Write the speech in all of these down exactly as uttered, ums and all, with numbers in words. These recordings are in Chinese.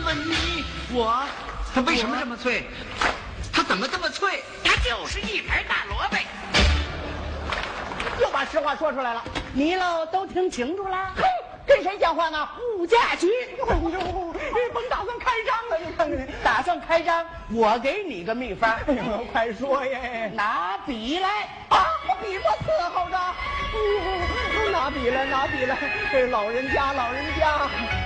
问你，我它为什么这么脆？它怎么这么脆？ 它就是一盘大萝卜。 又把实话说出来了，你喽都听清楚了？嘿，跟谁讲话呢？物价局。哎呦，甭打算开张了，你看看，打算开张，我给你个秘方。哎呦，快说耶！拿笔来啊！我笔墨伺候着。哦，拿笔来，拿笔来！这老人家，老人家。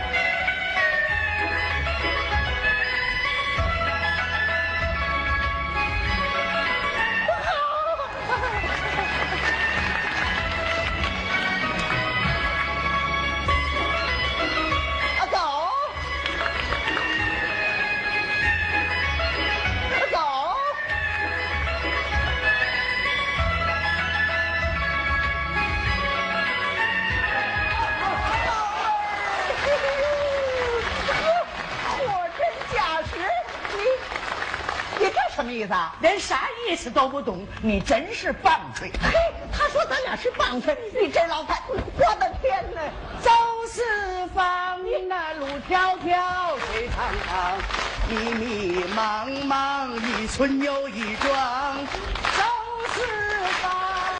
什么意思啊？连啥意思都不懂，你真是棒槌！嘿，他说咱俩是棒槌，你这老太，我的天哪！走四方，那路迢迢，水长长，迷迷茫茫，一村又一庄，走四方。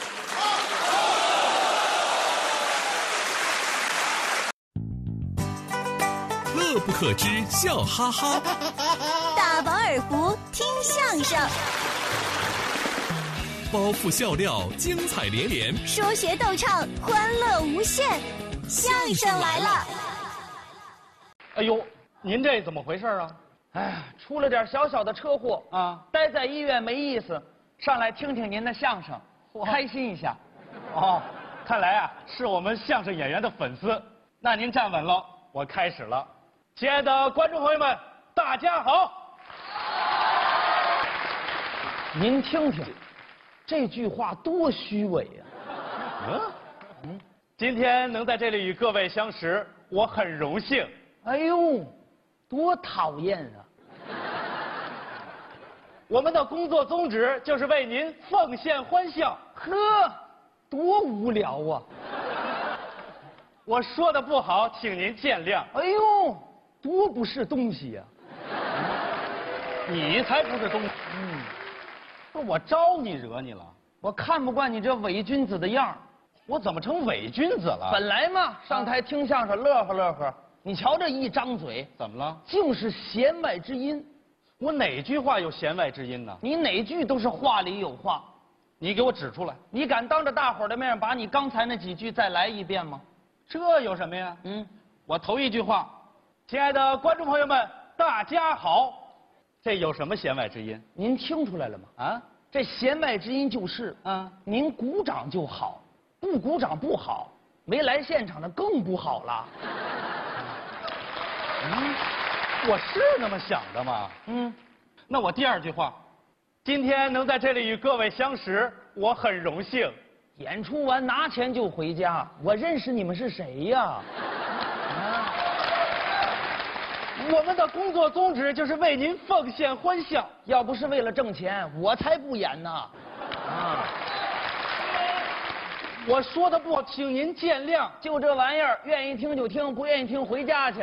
乐不可支，笑哈哈。 大饱耳福，听相声， 包袱笑料，精彩连连， 说学逗唱，欢乐无限。相声来了！ 哎呦，您这怎么回事啊？哎，出了点小小的车祸啊，待在医院没意思，上来听听您的相声，开心一下。哦，看来啊是我们相声演员的粉丝。那您站稳了，我开始了。亲爱的观众朋友们，大家好。您听听，这句话多虚伪呀！嗯嗯，今天能在这里与各位相识，我很荣幸。哎呦，多讨厌啊！我们的工作宗旨就是为您奉献欢笑。呵，多无聊啊！我说的不好，请您见谅。哎呦，多不是东西呀！你才不是东西。嗯。不是我招你惹你了？我看不惯你这伪君子的样儿，我怎么成伪君子了？本来嘛，上台听相声乐呵乐呵，你瞧这一张嘴，怎么了？尽是弦外之音。我哪句话有弦外之音呢？你哪句都是话里有话，你给我指出来。你敢当着大伙儿的面把你刚才那几句再来一遍吗？这有什么呀？嗯，我头一句话，亲爱的观众朋友们，大家好。这有什么弦外之音？您听出来了吗？啊，这弦外之音就是啊，您鼓掌就好，不鼓掌不好，没来现场的更不好了。嗯，我是那么想的吗？嗯，那我第二句话，今天能在这里与各位相识，我很荣幸。演出完拿钱就回家，我认识你们是谁呀？我们的工作宗旨就是为您奉献欢笑，要不是为了挣钱，我才不演呢。啊，我说的不好，请您见谅。就这玩意儿，愿意听就听，不愿意听回家去。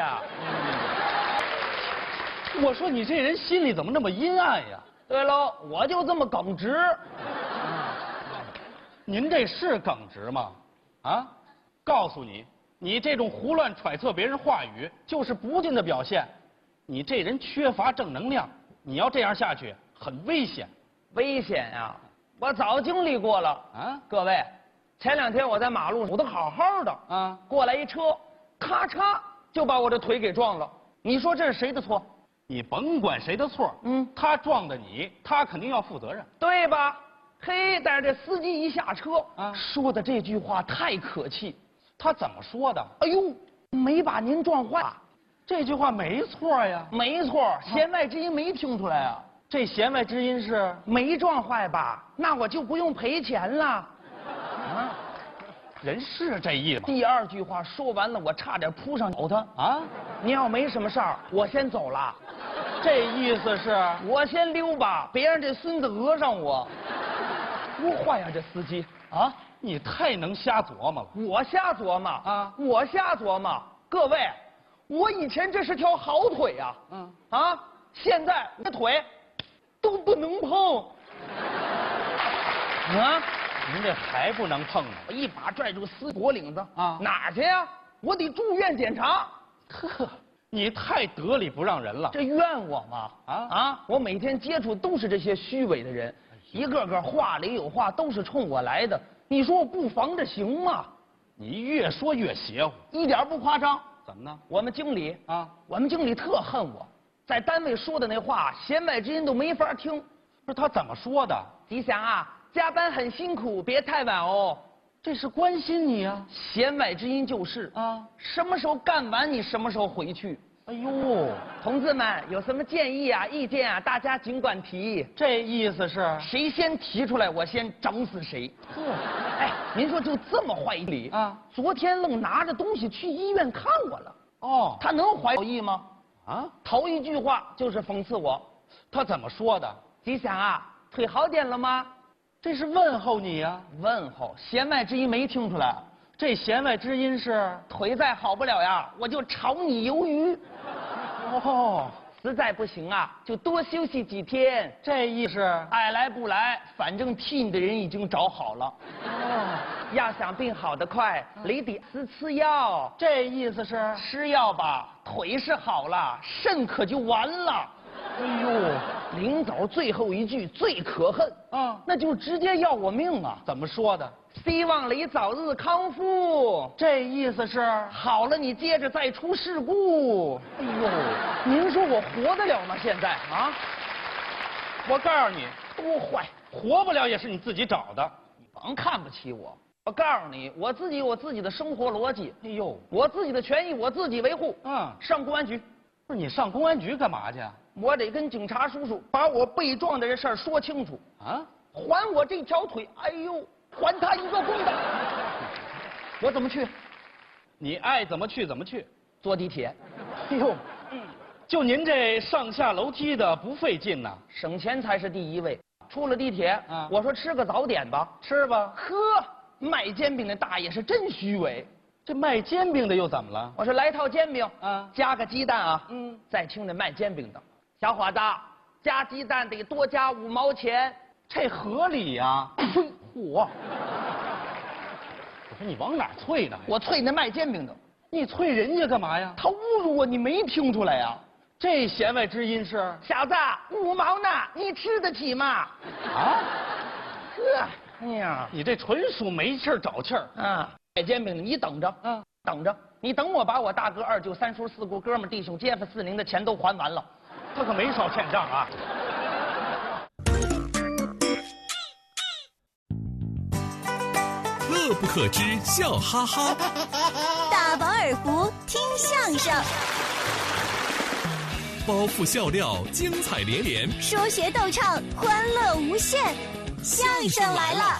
嗯、我说你这人心里怎么那么阴暗呀？对喽，我就这么耿直。啊、您这是耿直吗？啊，告诉你。你这种胡乱揣测别人话语，就是不敬的表现。你这人缺乏正能量，你要这样下去，很危险。危险呀！我早经历过了啊！各位，前两天我在马路上，我都好好的啊，过来一车，咔嚓就把我这腿给撞了。你说这是谁的错？你甭管谁的错，嗯，他撞的你，他肯定要负责任，对吧？嘿，但是这司机一下车啊，说的这句话太可气。他怎么说的？哎呦，没把您撞坏，这句话没错呀。没错，弦外之音没听出来啊。这弦外之音是没撞坏吧？那我就不用赔钱了。啊，人是这意思。第二句话说完了，我差点扑上咬他啊！你要没什么事儿，我先走了。这意思是我先溜吧，别让这孙子讹上我。多坏呀，这司机啊！你太能瞎琢磨了！我瞎琢磨啊！我瞎琢磨。各位， 我以前这是条好腿呀、啊，嗯啊，现在这腿都不能碰。啊，您这还不能碰呢？我一把拽住丝脖领子啊，哪儿去呀、啊？我得住院检查。呵，你太得理不让人了。这怨我吗？啊啊！我每天接触都是这些虚伪的人，一个个话里有话，都是冲我来的。你说我不防着行吗？你越说越邪乎，一点不夸张。怎么呢？我们经理啊，我们经理特恨我，在单位说的那话，弦外之音都没法听。不是他怎么说的？吉祥啊，加班很辛苦，别太晚哦。这是关心你啊。弦外之音就是啊，什么时候干完你什么时候回去。哎呦，同志们有什么建议啊、意见啊，大家尽管提。这意思是谁先提出来，我先整死谁。呵，哎，您说就这么坏理啊？昨天愣拿着东西去医院看我了。哦，他能怀好意吗？啊，头一句话就是讽刺我。他怎么说的？吉祥啊，腿好点了吗？这是问候你呀、啊，问候。弦外之音没听出来，这弦外之音是腿再好不了呀，我就炒你鱿鱼。哦，实在不行啊，就多休息几天。这意思爱来不来，反正替你的人已经找好了。哦，要想病好得快，你得吃吃药。这意思是吃药吧，腿是好了，肾可就完了。哎呦，临走最后一句最可恨啊，那就直接要我命啊！怎么说的？希望你早日康复。这意思是好了，你接着再出事故。哎呦，您说我活得了吗？现在啊，我告诉你，多坏，活不了也是你自己找的。你甭看不起我，我告诉你，我自己有我自己的生活逻辑。哎呦，我自己的权益我自己维护。嗯，上公安局。不是你上公安局干嘛去啊？我得跟警察叔叔把我被撞的这事儿说清楚啊！还我这条腿，哎呦，还他一个公道！我怎么去？你爱怎么去怎么去。坐地铁。哎呦，嗯，就您这上下楼梯的不费劲呐，省钱才是第一位。出了地铁，啊，我说吃个早点吧，吃吧。呵，卖煎饼的大爷是真虚伪。这卖煎饼的又怎么了？我说来套煎饼，啊，加个鸡蛋啊。嗯，再听那卖煎饼的。小伙子，加鸡蛋得多加五毛钱，这合理呀、啊！呸！我，我说你往哪儿啐呢？我啐那卖煎饼的。你啐人家干嘛呀？他侮辱我，你没听出来呀、啊？这弦外之音是小子五毛呢，你吃得起吗？啊？呵，哎呀，你这纯属没气儿找气儿啊！卖煎饼的，你等着，嗯，等着，你等我把我大哥、二舅、三叔、四姑、哥们、弟兄、街坊、四邻的钱都还完了。他可没少欠账啊！ 乐不可支，笑哈哈。 大饱耳福，听相声。 包袱笑料，精彩连连。 说学逗唱，欢乐无限。相声来了！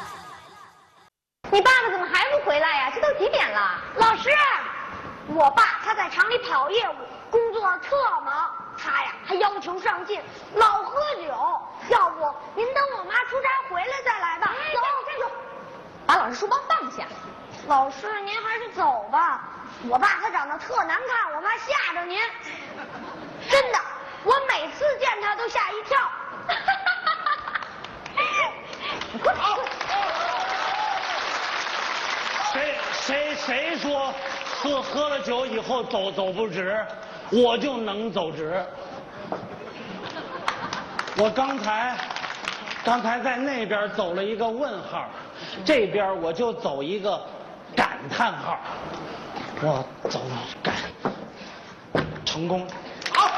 你爸爸怎么还不回来呀？这都几点了？老师，我爸他在厂里跑业务，工作特忙。他呀还要求上进，老喝酒。要不您等我妈出差回来再来吧。走，站住！把老师书包放下。老师，您还是走吧。我爸他长得特难看，我怕吓着您。真的，我每次见他都吓一跳。你快跑！ 谁谁谁说喝喝了酒以后走走不直？我就能走直。我刚才刚才在那边走了一个问号，这边我就走一个感叹号。我走感成功。好，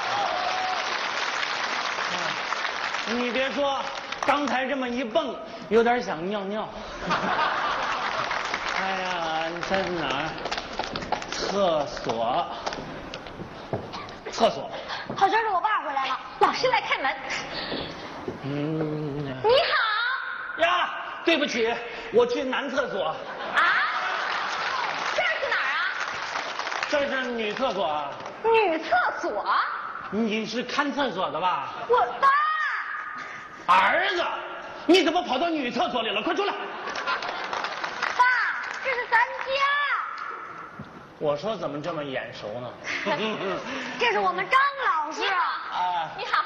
你别说，刚才这么一蹦，有点想尿尿。哎呀，你在哪儿？厕所。厕所， 好像是我爸回来了，老师来开门。 嗯， 你好。 呀，对不起，我去男厕所。 啊？这是哪儿啊？ 这是女厕所。 女厕所？ 你是看厕所的吧？ 我爸。 儿子，你怎么跑到女厕所里了？快出来！ 爸，这是咱家。 我说怎么这么眼熟呢？ 这是我们张老师。 啊， 你好。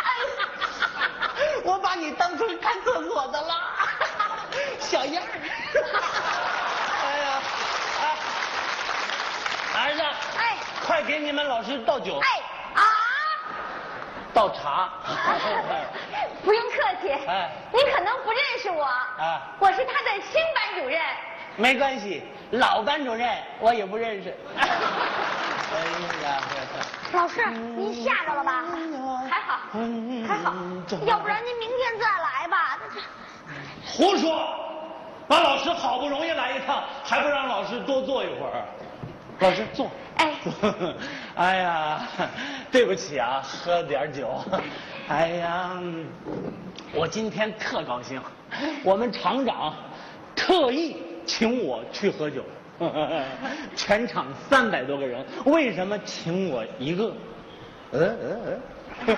我把你当成看厕所的了，小样儿。 哎呀，哎，儿子， 哎， 快给你们老师倒酒。 哎啊， 倒茶。 不用客气。 哎， 您可能不认识我。 啊， 我是他的新班主任。 没关系，老班主任我也不认识。哎呀， 老师，您吓着了吧？还好，还好，要不然您明天再来吧。 胡说！把老师好不容易来一趟，还不让老师多坐一会儿？老师坐。 哎， 哎呀，对不起啊，喝点酒。哎呀，我今天特高兴，我们厂长特意请我去喝酒。全场三百多个人，为什么请我一个？嗯嗯嗯。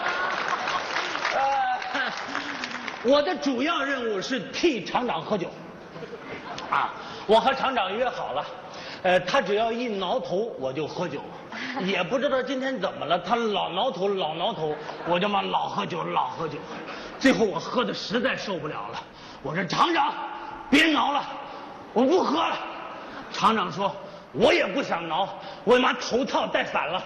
呃，我的主要任务是替厂长喝酒。啊，我和厂长约好了，呃，他只要一挠头我就喝酒，也不知道今天怎么了，他老挠头老挠头，我就嘛老喝酒老喝酒，最后我喝的实在受不了了，我说厂长，别挠了，我不喝了。厂长说：“我也不想挠，我妈头套戴反了。”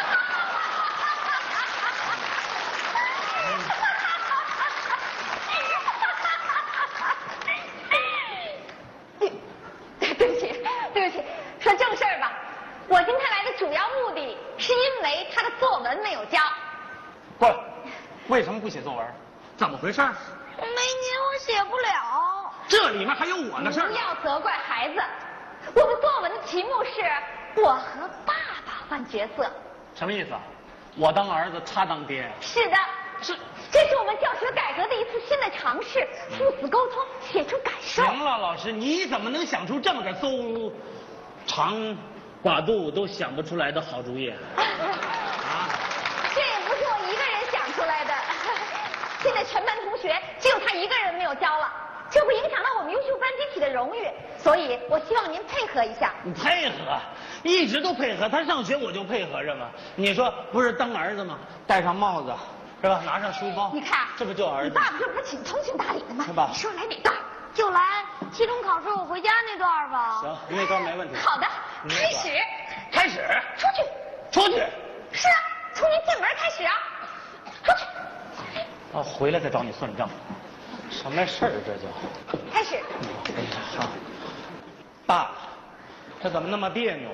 对不起，对不起，说正事儿吧。我今天来的主要目的是因为他的作文没有交。 不，为什么不写作文？怎么回事？ 没您我写不了。 这里面还有我的事儿。 不要责怪孩子。我的作文的题目是我和爸爸换角色。 什么意思？我当儿子，他当爹。 是的， 是， 这是我们教学改革的一次新的尝试，父子沟通，写出感受。 行了，老师，你怎么能想出这么个邹长寡肚都想不出来的好主意？啊？ 这也不是我一个人想出来的，现在全班同学只有他一个人没有交了。这会影响到我们优秀班集体的荣誉，所以我希望您配合一下。 你配合，一直都配合。他上学我就配合着嘛。你说不是当儿子吗？戴上帽子，是吧？拿上书包， 你看， 这不就儿子？ 你爸爸这不是挺通情达理的吗？ 是吧？ 你说来哪段？就来期中考试我回家那段吧。 行，那段没问题。 好的，开始。 开始。 出去。 出去。是啊，从您进门开始啊。出去。 啊，回来再找你算账。什么事儿这叫？ 开始。 好，爸，这怎么那么别扭？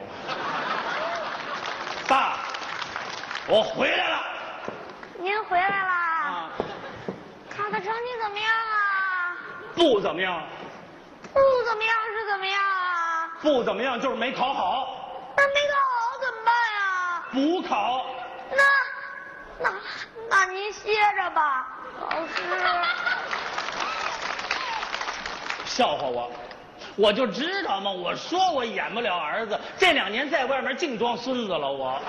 爸，我回来了。 您回来啦？ 啊。 考的成绩怎么样啊？ 不怎么样。 不怎么样是怎么样啊？ 不怎么样就是没考好。 那没考好怎么办呀？ 补考。 那，那，那您歇着吧，老师。 笑话我，我就知道嘛！我说我演不了儿子，这两年在外面净装孙子了，我，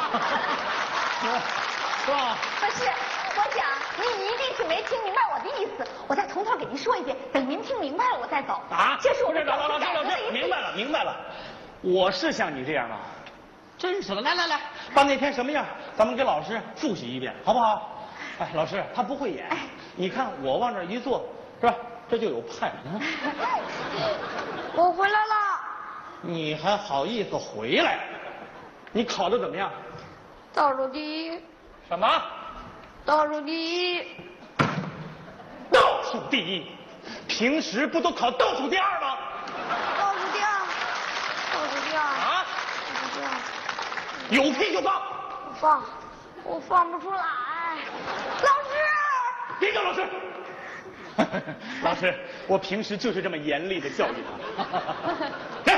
是吧？ 不是，我想您一定是没听明白我的意思，我再从头给您说一遍，等您听明白了我再走。 啊， 这是我们老老教老师老师， 学改革的一次。 明白了明白了，我是像你这样吗？真是的，来来来，把那天什么样，咱们给老师复习一遍，好不好？哎，老师他不会演，你看我往这一坐，是吧？这就有派。 我回来了。 你还好意思回来？你考的怎么样？ 倒数第一。 什么？ 倒数第一。 倒数第一？平时不都考倒数第二吗？ 倒数第二。倒数第二。 啊？ 倒数第二。 有屁就放。 我放，我放不出来。老师。 别叫老师。老师，我平时就是这么严厉的教育他。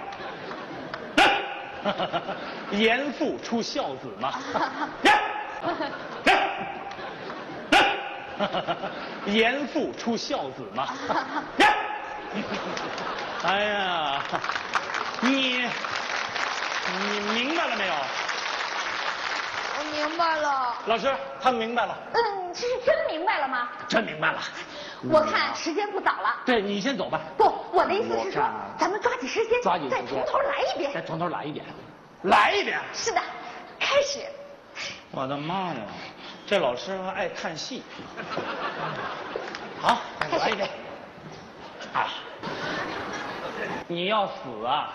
严父出孝子嘛。严父出孝子嘛。哎呀，你你明白了没有？ 我明白了。 老师，他明白了。 嗯，这是真明白了吗？ 真明白了。 我看时间不早了。 对，你先走吧。 不，我的意思是说我看， 咱们抓紧时间， 抓紧时间再从头来一遍。 再从头来一遍，来一遍。 是的，开始。 我的妈呀，这老师还爱看戏。好，来一遍。啊，你要死啊！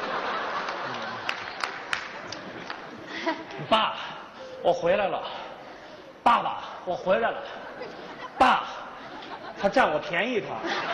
爸，我回来了。爸爸，我回来了。爸，他占我便宜他。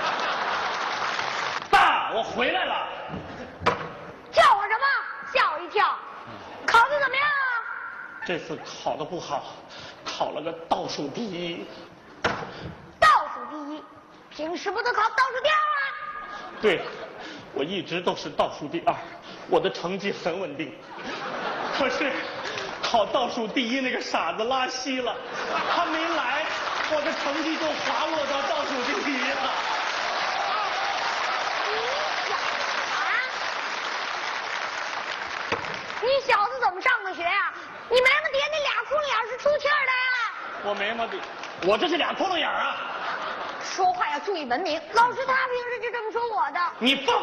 爸，我回来了。 叫我什么？吓我一跳。考的怎么样啊？ 这次考的不好，考了个倒数第一。 倒数第一，平时不都考倒数第二吗？ 对，我一直都是倒数第二，我的成绩很稳定。可是考倒数第一那个傻子拉稀了，他没来，我的成绩就滑落到倒数第一了。 你小子怎么上的学呀？你眉毛底下那俩窟窿眼是出气儿的呀？ 我眉毛底，我这是俩窟窿眼啊！ 说话要注意文明，老师他平时就这么说我的。 你放！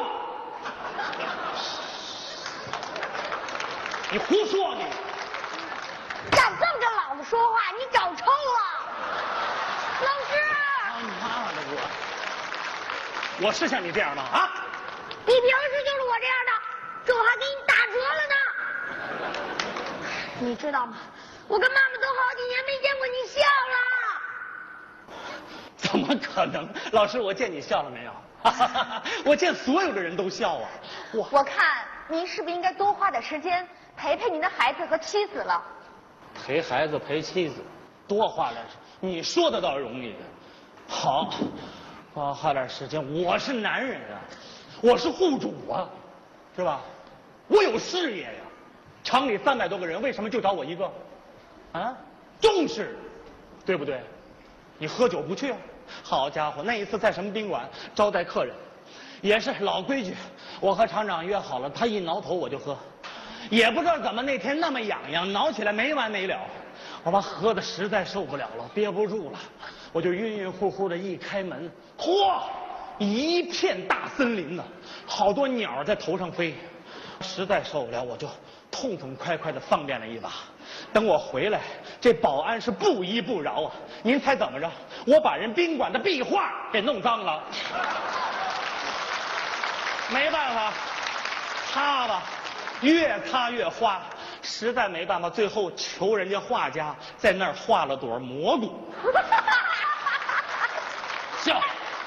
你胡说你！ 敢这么跟老子说话，你找抽了！老师， 他妈的我！我是像你这样吗？啊！ 你平时就是我这样的，这我还给你打折了呢。你知道吗？我跟妈妈都好几年没见过你笑了。 怎么可能？老师，我见你笑了没有？我见所有的人都笑啊！ 我我看您是不是应该多花点时间陪陪您的孩子和妻子了？ 陪孩子陪妻子，多花点时间，你说的倒容易。好，多花点时间。我是男人啊，我是户主啊，是吧？我有事业呀。厂里三百多个人，为什么就找我一个？啊，重视，对不对？你喝酒不去啊？好家伙，那一次在什么宾馆招待客人，也是老规矩，我和厂长约好了，他一挠头我就喝，也不知道怎么那天那么痒痒，挠起来没完没了，我把喝的实在受不了了，憋不住了，我就晕晕乎乎的一开门，嚯，一片大森林呢，好多鸟在头上飞，实在受不了，我就痛痛快快的放便了一把。等我回来，这保安是不依不饶啊！您猜怎么着？我把人宾馆的壁画给弄脏了。没办法，擦吧，越擦越花，实在没办法，最后求人家画家在那儿画了朵蘑菇。笑，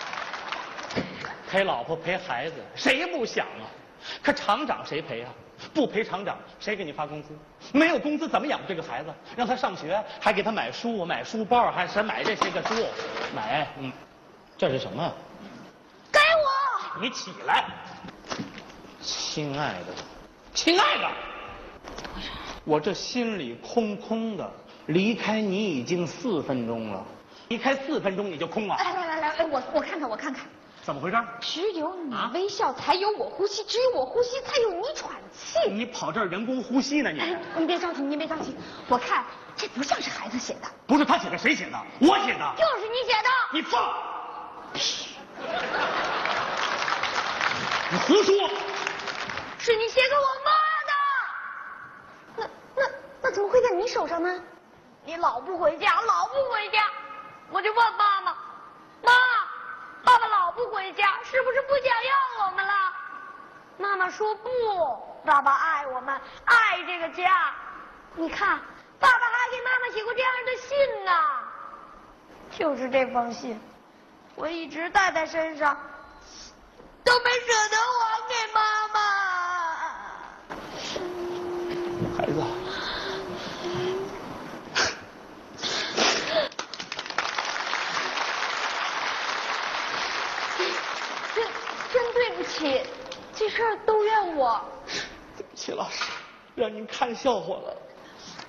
陪老婆陪孩子，谁不想啊？可厂长谁陪啊？不陪厂长，谁给你发工资？没有工资怎么养这个孩子？让他上学，还给他买书、买书包，还是买这些个书？买，嗯，这是什么？ 给我！ 你起来，亲爱的，亲爱的，我这心里空空的，离开你已经四分钟了，离开四分钟你就空了？ 来来来来，哎，我我看看我看看。 怎么回事？ 只有你微笑，才有我呼吸；只有我呼吸，才有你喘气。 你跑这儿人工呼吸呢？你哎，你别着急，你别着急。我看这不像是孩子写的。 不是他写的，谁写的？我写的。 就是你写的。 你放屁！你胡说！ 是你写给我妈的。那那那怎么会在你手上呢？你老不回家，老不回家，我就问妈妈，妈。爸爸老不回家，是不是不想要我们了？妈妈说不，爸爸爱我们，爱这个家。你看，爸爸还给妈妈写过这样的信呢。就是这封信，我一直带在身上，都没舍得还给妈妈。 孩子。 真对不起，这事儿都怨我。 对不起，老师，让您看笑话了。